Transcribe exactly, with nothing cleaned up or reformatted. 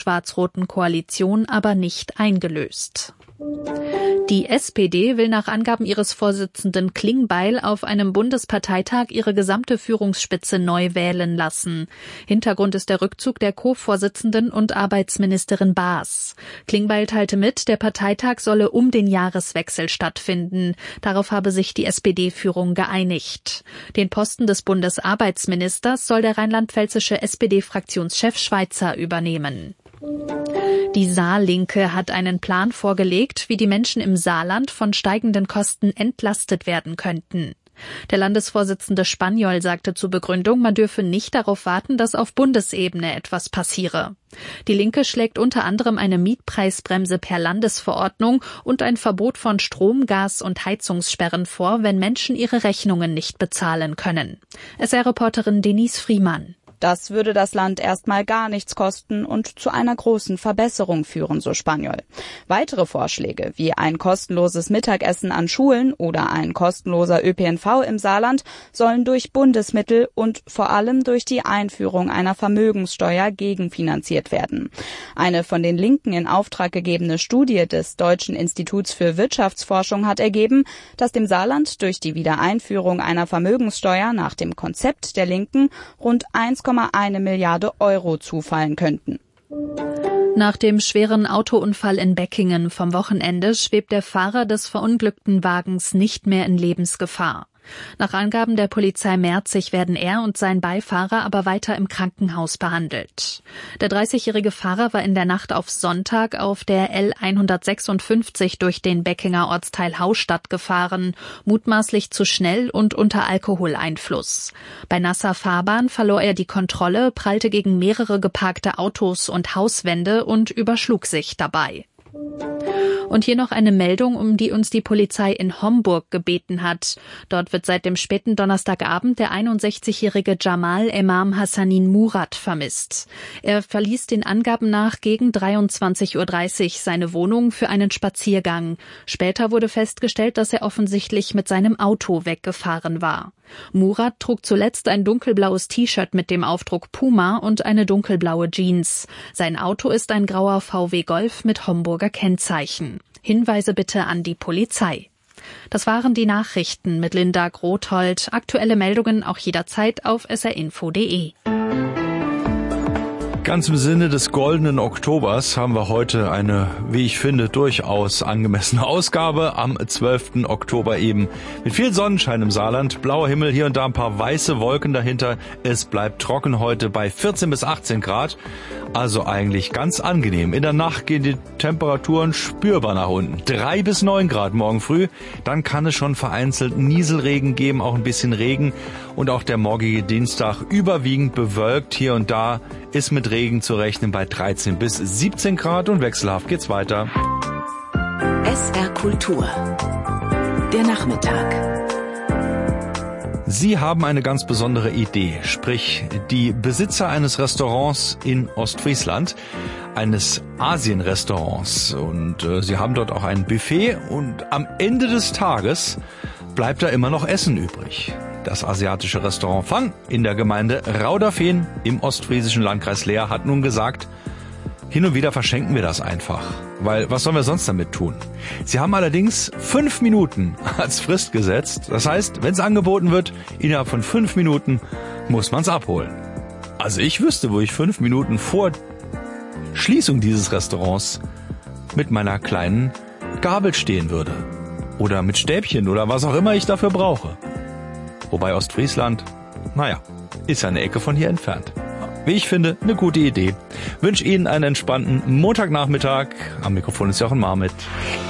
schwarz-roten Koalition aber nicht eingelöst. Die S P D will nach Angaben ihres Vorsitzenden Klingbeil auf einem Bundesparteitag ihre gesamte Führungsspitze neu wählen lassen. Hintergrund ist der Rückzug der Co-Vorsitzenden und Arbeitsministerin Baas. Klingbeil teilte mit, der Parteitag solle um den Jahreswechsel stattfinden. Darauf habe sich die S P D-Führung geeinigt. Den Posten des Bundesarbeitsministers soll der rheinland-pfälzische S P D-Fraktionschef Schweizer übernehmen. Die Saarlinke hat einen Plan vorgelegt, wie die Menschen im Saarland von steigenden Kosten entlastet werden könnten. Der Landesvorsitzende Spaniol sagte zur Begründung, man dürfe nicht darauf warten, dass auf Bundesebene etwas passiere. Die Linke schlägt unter anderem eine Mietpreisbremse per Landesverordnung und ein Verbot von Strom-, Gas- und Heizungssperren vor, wenn Menschen ihre Rechnungen nicht bezahlen können. S R-Reporterin Denise Friemann. Das würde das Land erstmal gar nichts kosten und zu einer großen Verbesserung führen, so Spaniol. Weitere Vorschläge wie ein kostenloses Mittagessen an Schulen oder ein kostenloser Ö P N V im Saarland sollen durch Bundesmittel und vor allem durch die Einführung einer Vermögenssteuer gegenfinanziert werden. Eine von den Linken in Auftrag gegebene Studie des Deutschen Instituts für Wirtschaftsforschung hat ergeben, dass dem Saarland durch die Wiedereinführung einer Vermögenssteuer nach dem Konzept der Linken rund eins Komma eins Milliarde Euro zufallen könnten. Nach dem schweren Autounfall in Beckingen vom Wochenende schwebt der Fahrer des verunglückten Wagens nicht mehr in Lebensgefahr. Nach Angaben der Polizei Merzig werden er und sein Beifahrer aber weiter im Krankenhaus behandelt. Der dreißigjährige Fahrer war in der Nacht auf Sonntag auf der L hundertsechsundfünfzig durch den Beckinger Ortsteil Haustadt gefahren, mutmaßlich zu schnell und unter Alkoholeinfluss. Bei nasser Fahrbahn verlor er die Kontrolle, prallte gegen mehrere geparkte Autos und Hauswände und überschlug sich dabei. Und hier noch eine Meldung, um die uns die Polizei in Homburg gebeten hat. Dort wird seit dem späten Donnerstagabend der einundsechzigjährige Jamal Emam Hassanin Murat vermisst. Er verließ den Angaben nach gegen dreiundzwanzig Uhr dreißig seine Wohnung für einen Spaziergang. Später wurde festgestellt, dass er offensichtlich mit seinem Auto weggefahren war. Murat trug zuletzt ein dunkelblaues T-Shirt mit dem Aufdruck Puma und eine dunkelblaue Jeans. Sein Auto ist ein grauer V W Golf mit Homburger Kennzeichen. Hinweise bitte an die Polizei. Das waren die Nachrichten mit Linda Grothold. Aktuelle Meldungen auch jederzeit auf s r info punkt d e. Ganz im Sinne des goldenen Oktobers haben wir heute eine, wie ich finde, durchaus angemessene Ausgabe am zwölften Oktober eben. Mit viel Sonnenschein im Saarland, blauer Himmel, hier und da ein paar weiße Wolken dahinter. Es bleibt trocken heute bei vierzehn bis achtzehn Grad, also eigentlich ganz angenehm. In der Nacht gehen die Temperaturen spürbar nach unten. drei bis neun Grad morgen früh, dann kann es schon vereinzelt Nieselregen geben, auch ein bisschen Regen. Und auch der morgige Dienstag überwiegend bewölkt, hier und da ist mit Regen zu rechnen bei dreizehn bis siebzehn Grad und wechselhaft geht's weiter. S R Kultur. Der Nachmittag. Sie haben eine ganz besondere Idee, sprich die Besitzer eines Restaurants in Ostfriesland, eines Asienrestaurants, und äh, Sie haben dort auch ein Buffet und am Ende des Tages bleibt da immer noch Essen übrig. Das asiatische Restaurant Fang in der Gemeinde Rauderfehn im ostfriesischen Landkreis Leer hat nun gesagt, hin und wieder verschenken wir das einfach, weil was sollen wir sonst damit tun? Sie haben allerdings fünf Minuten als Frist gesetzt. Das heißt, wenn es angeboten wird, innerhalb von fünf Minuten muss man es abholen. Also ich wüsste, wo ich fünf Minuten vor Schließung dieses Restaurants mit meiner kleinen Gabel stehen würde. Oder mit Stäbchen oder was auch immer ich dafür brauche. Wobei Ostfriesland, naja, ist eine Ecke von hier entfernt. Wie ich finde, eine gute Idee. Wünsche Ihnen einen entspannten Montagnachmittag. Am Mikrofon ist Jochen Marmit.